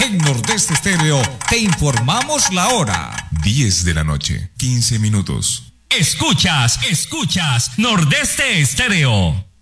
En Nordeste Estéreo te informamos la hora. 10 de la noche, 15 minutos. Escuchas Nordeste Estéreo.